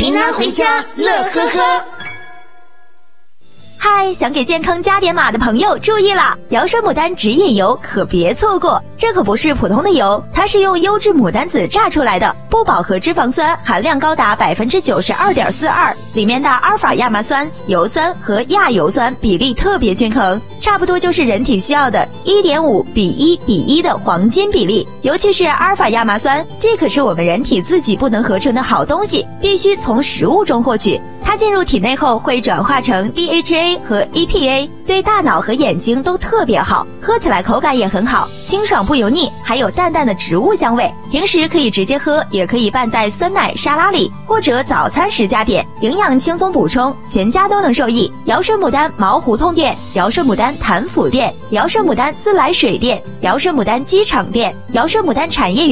平安回家，乐呵呵。 嗨，想给健康加点码的朋友注意了，瑶生牡丹指引油可别错过，这可不是普通的油，它是用优质牡丹籽榨出来的，不饱和脂肪酸含量高达 92.42%， 里面的阿尔法亚麻酸、油酸和亚油酸比例特别均衡，差不多就是人体需要的 1.5:1:1 的黄金比例。尤其是阿尔法亚麻酸，这可是我们人体自己不能合成的好东西，必须从食物中获取。它进入体内后会转化成 DHA 和 EPA， 对大脑和眼睛都特别好，喝起来口感也很好，清爽不油腻，还有淡淡的植物香味。平时可以直接喝，也可以拌在酸奶沙拉里，或者早餐时加点，营养轻松补充，全家都能受益。瑶生牡丹毛胡同店、瑶生牡丹潭府店、瑶生牡丹自来水店、瑶生牡丹机场店、瑶生牡丹产业园